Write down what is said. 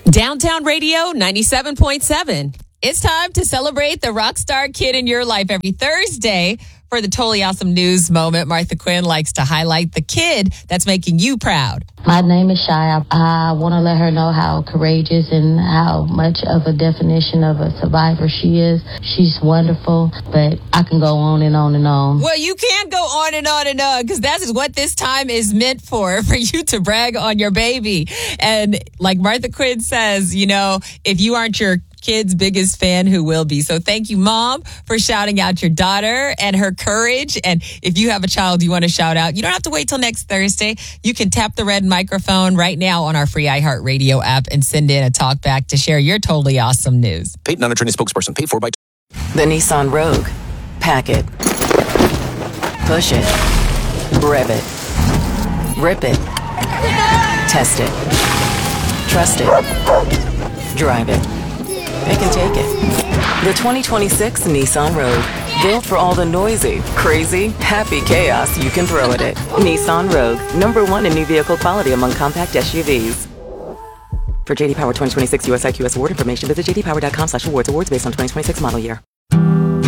Downtown Radio 97.7. It's time to celebrate the rock star kid in your life every Thursday. For the Totally Awesome News moment, Martha Quinn likes to highlight the kid that's making you proud. My name is Shy. I want to let her know how courageous and how much of a definition of a survivor she is. She's wonderful, but I can go on and on and on. Well, you can't go on and on and on because that's what this time is meant for you to brag on your baby. And like Martha Quinn says, you know, if you aren't your kid's biggest fan, who will be? So thank you, Mom, for shouting out your daughter and her courage. And if you have a child you want to shout out, you don't have to wait till next Thursday. You can tap the red microphone right now on our free iHeartRadio app and send in a talk back to share your totally awesome news. Peyton, non-attorney spokesperson, paid for by... The Nissan Rogue. Pack it. Push it. Rev it. Rip it. Test it. Trust it. Drive it. It can take it. The 2026 Nissan Rogue. Built for all the noisy, crazy, happy chaos you can throw at it. Nissan Rogue. #1 in new vehicle quality among compact SUVs. For JD Power 2026 US IQS award information, visit jdpower.com/awards. Awards based on 2026 model year.